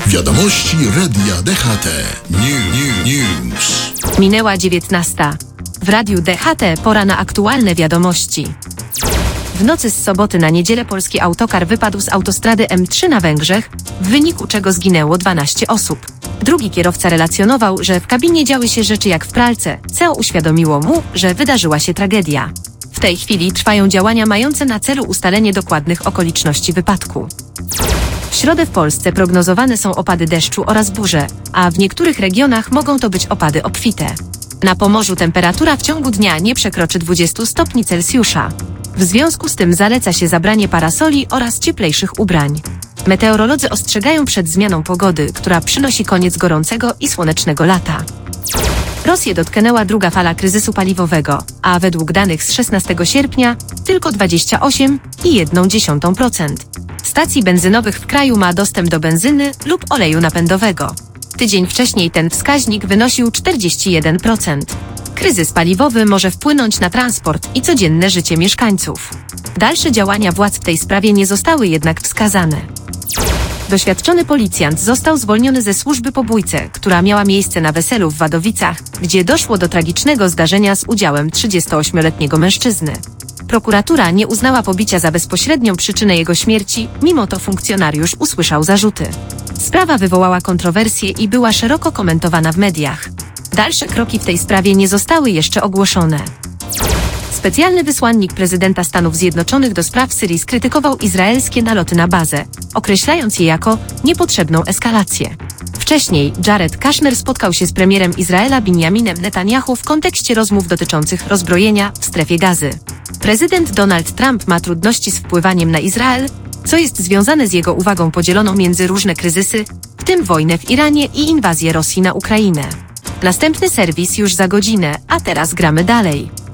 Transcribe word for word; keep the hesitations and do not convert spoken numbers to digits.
Wiadomości Radia D H T. New, new, news. Minęła dziewiętnasta. W Radiu D H T pora na aktualne wiadomości. W nocy z soboty na niedzielę polski autokar wypadł z autostrady M trzy na Węgrzech, w wyniku czego zginęło dwanaście osób. Drugi kierowca relacjonował, że w kabinie działy się rzeczy jak w pralce, co uświadomiło mu, że wydarzyła się tragedia. W tej chwili trwają działania mające na celu ustalenie dokładnych okoliczności wypadku. W środę w Polsce prognozowane są opady deszczu oraz burze, a w niektórych regionach mogą to być opady obfite. Na Pomorzu temperatura w ciągu dnia nie przekroczy dwudziestu stopni Celsjusza. W związku z tym zaleca się zabranie parasoli oraz cieplejszych ubrań. Meteorolodzy ostrzegają przed zmianą pogody, która przynosi koniec gorącego i słonecznego lata. Rosję dotknęła druga fala kryzysu paliwowego, a według danych z szesnastego sierpnia tylko dwadzieścia osiem przecinek jeden procent stacji benzynowych w kraju ma dostęp do benzyny lub oleju napędowego. Tydzień wcześniej ten wskaźnik wynosił czterdzieści jeden procent. Kryzys paliwowy może wpłynąć na transport i codzienne życie mieszkańców. Dalsze działania władz w tej sprawie nie zostały jednak wskazane. Doświadczony policjant został zwolniony ze służby po bójce, która miała miejsce na weselu w Wadowicach, gdzie doszło do tragicznego zdarzenia z udziałem trzydziestoośmioletniego mężczyzny. Prokuratura nie uznała pobicia za bezpośrednią przyczynę jego śmierci, mimo to funkcjonariusz usłyszał zarzuty. Sprawa wywołała kontrowersje i była szeroko komentowana w mediach. Dalsze kroki w tej sprawie nie zostały jeszcze ogłoszone. Specjalny wysłannik prezydenta Stanów Zjednoczonych do spraw Syrii skrytykował izraelskie naloty na bazę, określając je jako niepotrzebną eskalację. Wcześniej Jared Kushner spotkał się z premierem Izraela Binjaminem Netanjahu w kontekście rozmów dotyczących rozbrojenia w strefie Gazy. Prezydent Donald Trump ma trudności z wpływaniem na Izrael, co jest związane z jego uwagą podzieloną między różne kryzysy, w tym wojnę w Iranie i inwazję Rosji na Ukrainę. Następny serwis już za godzinę, a teraz gramy dalej.